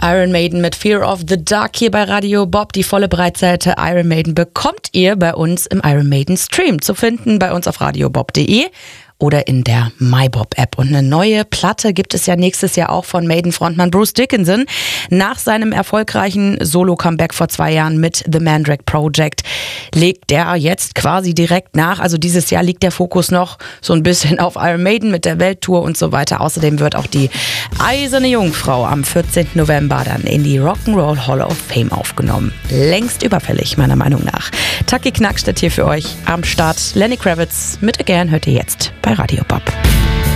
Iron Maiden mit Fear of the Dark hier bei Radio Bob. Die volle Breitseite Iron Maiden bekommt ihr bei uns im Iron Maiden Stream zu finden, bei uns auf radiobob.de oder in der MyBob-App. Und eine neue Platte gibt es ja nächstes Jahr auch von Maiden-Frontmann Bruce Dickinson. Nach seinem erfolgreichen Solo-Comeback vor 2 Jahren mit The Mandrake Project legt der jetzt quasi direkt nach. Also dieses Jahr liegt der Fokus noch so ein bisschen auf Iron Maiden mit der Welttour und so weiter. Außerdem wird auch die Eiserne Jungfrau am 14. November dann in die Rock'n'Roll Hall of Fame aufgenommen. Längst überfällig, meiner Meinung nach. Taki Knackstedt hier für euch am Start. Lenny Kravitz mit Again hört ihr jetzt bei Radio Bob.